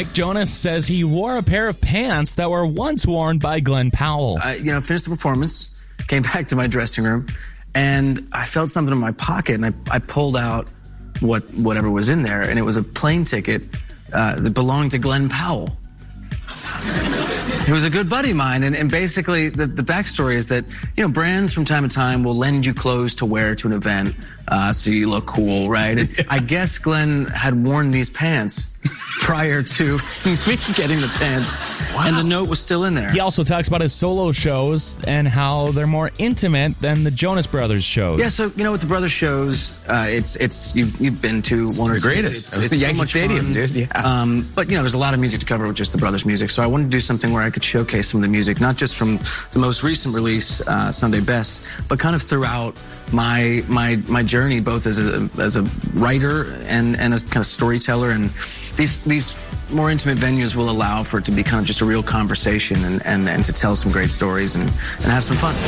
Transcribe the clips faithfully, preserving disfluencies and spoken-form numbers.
Nick Jonas says he wore a pair of pants that were once worn by Glenn Powell. I, you know, finished the performance, came back to my dressing room, and I felt something in my pocket, and I, I pulled out what whatever was in there, and it was a plane ticket uh, that belonged to Glenn Powell. He was a good buddy of mine, and, and basically the, the backstory is that, you know, brands from time to time will lend you clothes to wear to an event uh, so you look cool, right? And I guess Glenn had worn these pants prior to me getting the pants, wow. and the note was still in there. He also talks about his solo shows and how they're more intimate than the Jonas Brothers shows. Yeah, so, you know, with the Brothers shows, uh, it's, it's you've, you've been to it's one or the two. greatest. It's, it's the so Yankee much Stadium, fun. dude. Yeah. Um, but, you know, there's a lot of music to cover with just the Brothers music, so I wanted to do something where I could showcase some of the music, not just from the most recent release, uh, Sunday Best, but kind of throughout my my my journey, both as a as a writer and and as kind of storyteller. And these these more intimate venues will allow for it to be kind of just a real conversation and and, and to tell some great stories and and have some fun.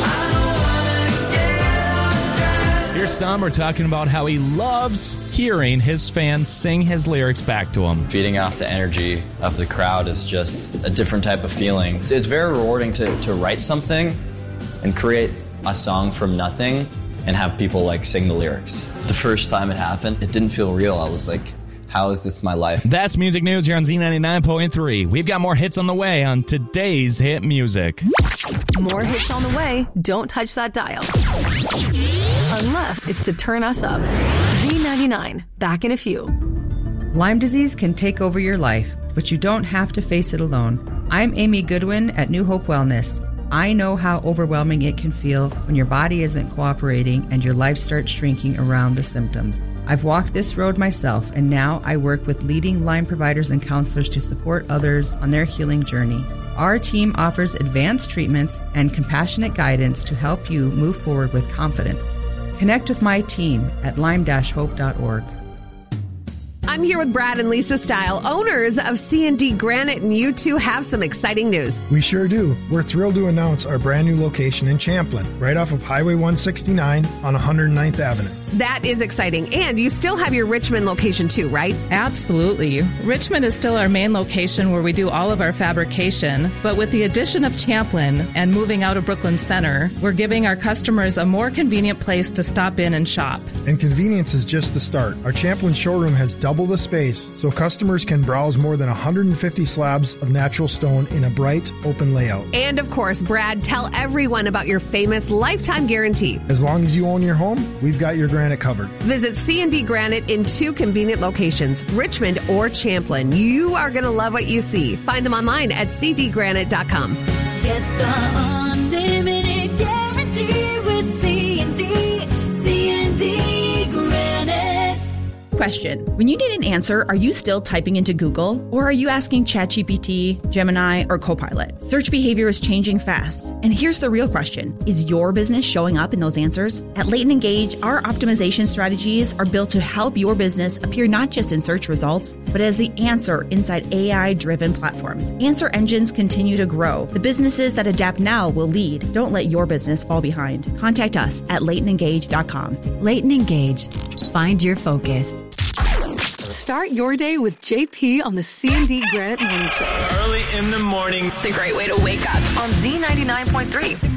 Here's Summer talking about how he loves hearing his fans sing his lyrics back to him. Feeding off the energy of the crowd is just a different type of feeling. It's very rewarding to, to write something and create a song from nothing and have people like sing the lyrics. The first time it happened, it didn't feel real. I was like, how is this my life? That's music news here on Z ninety-nine point three. We've got more hits on the way on today's Hit Music. More hits on the way. Don't touch that dial. Unless it's to turn us up. Z ninety-nine, back in a few. Lyme disease can take over your life, but you don't have to face it alone. I'm Amy Goodwin at New Hope Wellness. I know how overwhelming it can feel when your body isn't cooperating and your life starts shrinking around the symptoms. I've walked this road myself, and now I work with leading Lyme providers and counselors to support others on their healing journey. Our team offers advanced treatments and compassionate guidance to help you move forward with confidence. Connect with my team at lyme dash hope dot org. I'm here with Brad and Lisa Style, owners of C and D Granite, and you two have some exciting news. We sure do. We're thrilled to announce our brand new location in Champlin, right off of Highway one sixty-nine on one hundred ninth Avenue. That is exciting. And you still have your Richmond location too, right? Absolutely. Richmond is still our main location where we do all of our fabrication. But with the addition of Champlin and moving out of Brooklyn Center, we're giving our customers a more convenient place to stop in and shop. And convenience is just the start. Our Champlin showroom has double the space, so customers can browse more than one hundred fifty slabs of natural stone in a bright, open layout. And of course, Brad, tell everyone about your famous lifetime guarantee. As long as you own your home, we've got your granite covered. Visit C and D Granite in two convenient locations, Richmond or Champlin. You are going to love what you see. Find them online at c d granite dot com. Get the unlimited guarantee with C and D, C and D Granite. Question. When you need an answer, are you still typing into Google? Or are you asking ChatGPT, Gemini, or Copilot? Search behavior is changing fast. And here's the real question. Is your business showing up in those answers? At Leighton Engage, our optimization strategies are built to help your business appear not just in search results, but as the answer inside A I-driven platforms. Answer engines continue to grow. The businesses that adapt now will lead. Don't let your business fall behind. Contact us at leighton engage dot com. Leighton Engage. Find your focus. Start your day with J P on the C and D Granite Morning Show. Early in the morning. It's a great way to wake up on Z ninety-nine point three.